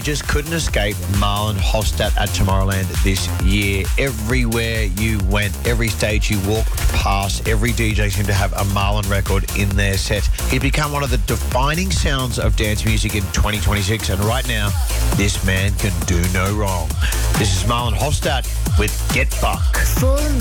just couldn't escape Marlon Hofstadt at Tomorrowland this year. Everywhere you went, every stage you walked past, every DJ seemed to have a Marlon record in their set. He'd become one of the defining sounds of dance music in 2026, and right now, this man can do no wrong. This is Marlon Hofstadt with Get Buck. Full